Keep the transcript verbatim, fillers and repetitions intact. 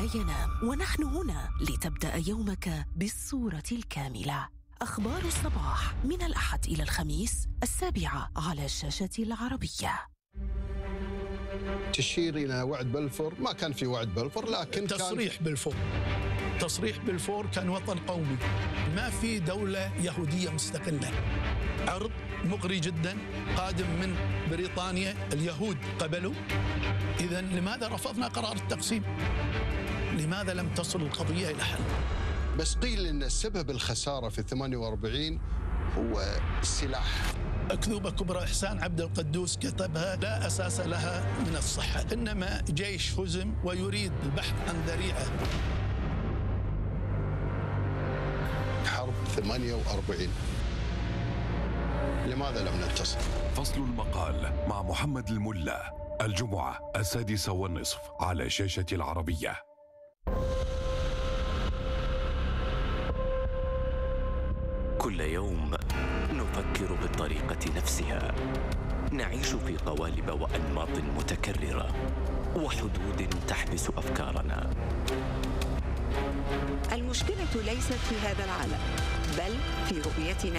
ينام، ونحن هنا لتبدأ يومك بالصورة الكاملة. أخبار الصباح من الأحد إلى الخميس السابعة على الشاشة العربية. تشير إلى وعد بلفور، ما كان في وعد بلفور، لكن تصريح كان بلفور تصريح بلفور كان وطن قومي، ما في دولة يهودية مستقلة. عرض مغري جدا قادم من بريطانيا، اليهود قبلوا. إذن لماذا رفضنا قرار التقسيم؟ لماذا لم تصل القضية إلى حل؟ بس قيل إن سبب الخسارة في ثمانية وأربعين هو السلاح. أكذوبة كبرى إحسان عبد القدوس كتبها لا أساس لها من الصحة، إنما جيش هزم ويريد البحث عن ذريعة. حرب ثمانية وأربعين لماذا لم ننتصر؟ فصل المقال مع محمد الملا، الجمعة السادسة والنصف على شاشة العربية. كل يوم نفكر بالطريقة نفسها، نعيش في قوالب وأنماط متكررة وحدود تحبس أفكارنا. المشكلة ليست في هذا العالم، بل في رؤيتنا